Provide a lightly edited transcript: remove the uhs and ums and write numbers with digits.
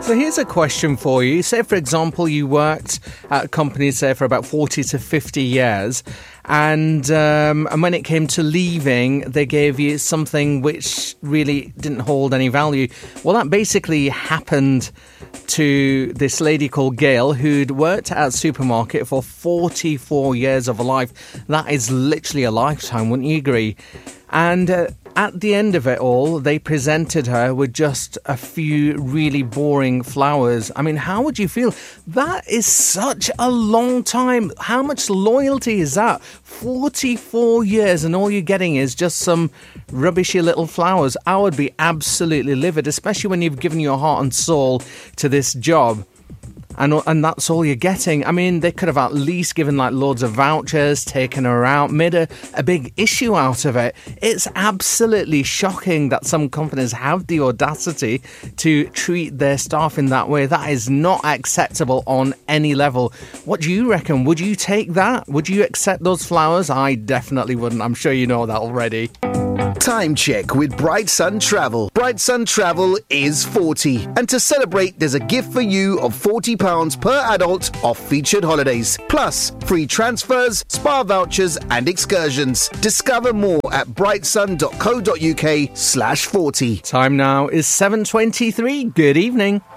So here's a question for you. Say, for example, you worked at a company, say, for about 40 to 50 years, and when it came to leaving, they gave you something which really didn't hold any value. Well, that basically happened to this lady called Gail, who'd worked at a supermarket for 44 years of her life. That is literally a lifetime, wouldn't you agree? And at the end of it all, they presented her with just a few really boring flowers. I mean, how would you feel? That is such a long time. How much loyalty is that? 44 years and all you're getting is just some rubbishy little flowers. I would be absolutely livid, especially when you've given your heart and soul to this job. And that's all you're getting. I mean, they could have at least given like loads of vouchers, taken her out, made a big issue out of it. It's absolutely shocking that some companies have the audacity to treat their staff in that way. That is not acceptable on any level. What do you reckon? Would you take that? Would you accept those flowers? I definitely wouldn't. I'm sure you know that already. Time check with Bright Sun Travel. Bright Sun Travel is 40. And to celebrate, there's a gift for you of £40 per adult off featured holidays. Plus, free transfers, spa vouchers and excursions. Discover more at brightsun.co.uk/40. Time now is 7:23. Good evening.